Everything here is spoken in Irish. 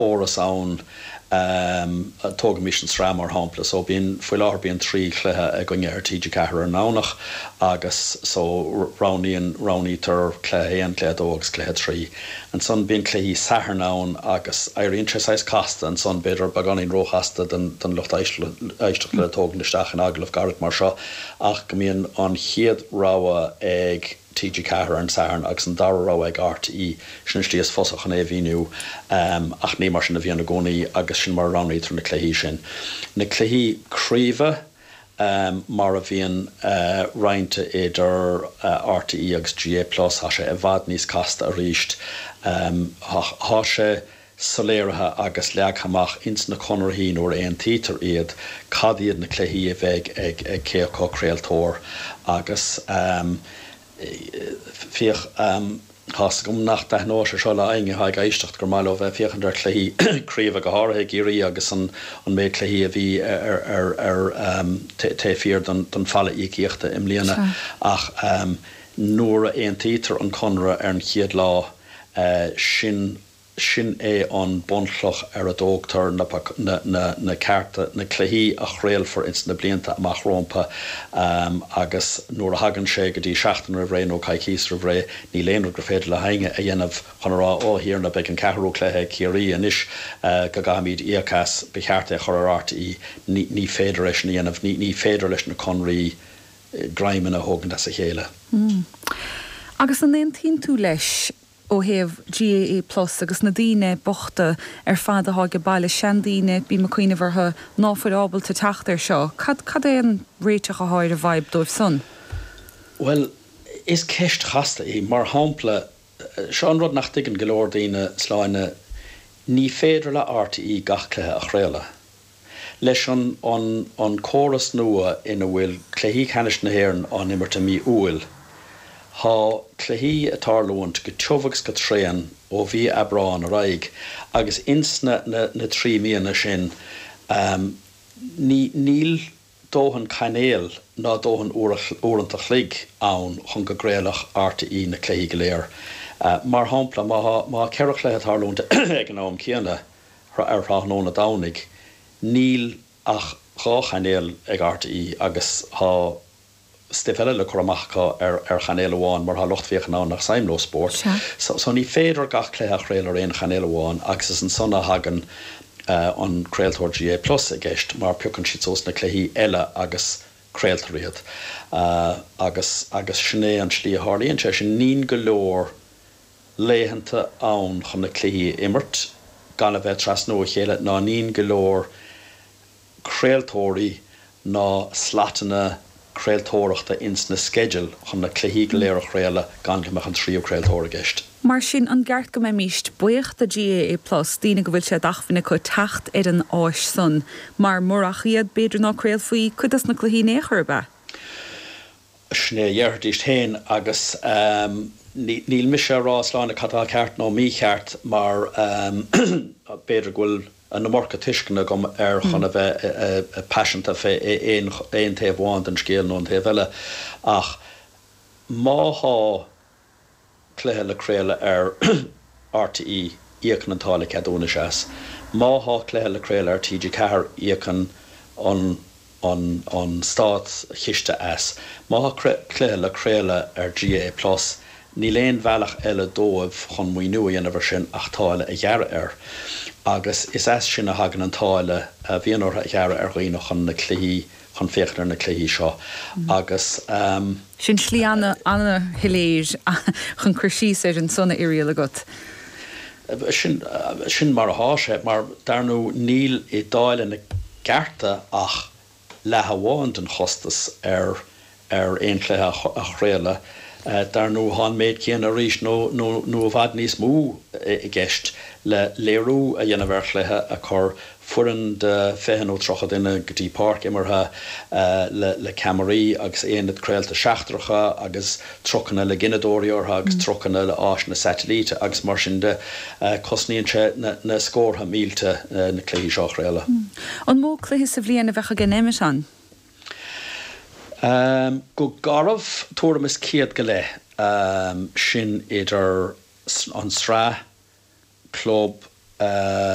óras ann tóga mission sram ar hampla so bíon fuilar bíon trí chluthe ag go ngeir TG Cahar an nánach agus so rounní tar chluthe an chluthe dógus chluthe trí an son bíon chluthe sahar nán agus ar intrasáis casta an son beidir baganín róchasta den lucht eisteach le tógan isteach an aglah garach mar seo ach go míon an chiad ráha ag TG Cahar an Saharn agus an dar rá ag RTE sin stíos fosach an éhíniu ach ní mar sin a bhíon na gcónaí agus sin mar rannaí tar na cluichí sin. Na cluichí críomha mar a bhíon roinnte idir RTE agus GA+ há sé a bhfad níos casta a ríist há sé soléirithe agus leaghamach ins na conirthín ó aon títar iad cad iad na cluichí a bheith ag céachá créaltóir agus fíoch has gom nach de nó se seo le aine ha gaiistecht gur máile bheith fiochan ar chluí críomh a go háthe géirí agus an méid chluí a bhí ar téfír don falla ícíochta im líana ach nuair a aon títar an conra ar an chiad lá sin é an bonchloch ar a dógtar na carta na cluichí a chréil for ins na blianta amach rompa agus nuair a hagann sé go dtí 16 a bhré nó caicís a bhré ní léonar gur féidir le hainge a dhéanamh chunará híar na beag an ceathrú cluithe céirí inis go gaimid íocas becheartta chur RTE ní féidir leis na dhéanamh ní féidir leis na conraí graimen a hógan as a chéile. Agus an éon tín tú leis ó heh GAA+ agus na daoine bochta ar fad a háige baile seandaoine bí mo cuioine bhartha náfuil te teachtar seo. Cad é an réiteach a háir a bhaib dóibh son? Well, is ceist chasta í mar hampla sean rud nach tuigeann go leor daoine sláine ní féidir le RTE gach cluithe a chréile. Leis an córas nua ina bhfuil cluichí cheannis na hÉireann an imirta mí uail. Tá cluichí atálóint go teofagus go tréan ó bhí abrán a raig agus insna na trí míana sin níl dóhan canéal ná dóhan uaireanta chlig ann chun go gréalach RTE na cluichí go léir. Mar hampla má ceirech le atálónta ag an am céanna ar ráthnó na dánig níl ach chá chanéal ag RTE agus há stifile le chuamachcha ar chanéal amháin mar há lochtfíoch ná nach saimló sport. So ní féidir gach cluithe a chréil ar aon chanéal amháin agus is an sonna hagan an créaltóir GA+ a gceist mar peocann siad sos na cluichí eile agus créaltóiríad agus sinné an slí a hálíonn sé sin níon go leor léhananta ann chun na cluichí imirt gan a bheith tras nó chéile ná níon go leor créaltóirí ná slatainna créaltóireachta ins na schedule chun na cluichí go léir a chréile gan go meach an tríú créaltóir a gceist. Mar sin an gceart go mé míist buocht a GAA+ daoine go bhfuil sé dachfanna chu techt ar an áis son mar mórach iad beidir ná créal faoi chudas na cluichí néchar be. Sné dheartist héin agus níl mi sé rásláinna catá ceart nó mí cheart mar beidir ghfuil an na marca tuiscina gom ar chun a bheith passionanta fé éon taobh bháin den scéal nó an taobh eile ach má há cluithe le créile ar RTE íocan an tála ceadúna seas. Má há cluithe le créile ar TG Cahar íocan an stát chiiste as. Má há cluithe le créile ar GA+. Ní léon bhealach eile dóibh chun muoi nua dhéanamh sin ach tála a dhearra ar. Agus is as sin a hagan an tála a bhíon ortha a dhearra ar dhaoine chun na cluichí chun féachtar na cluichí seo. Agus sin slí anna hiléir chun chuirsí ar an sonna iríal agat. Sin mar a háise mar darnú níl i dáile na gearta ach lethabháin den chostas ar aon cluithe a chréile. Darnú há méid céan a rís nó a bhad níos mú i gceist le léirú a dhéanamh ar chluithe a chur furan de féhan ó trocha duine go dtí park imartha le Camarí agus éonad créalta seachtracha agus trochanna le Ginadóireortha agus trochanna le áis na satellíte agus mar sin de cosníonn sé na scórtha mílte na cluichí seo chréile. An mó cluiche sa bhliain a bheitcha gnéime an? Go garmh tuairm is ciad go le sin idir an srá club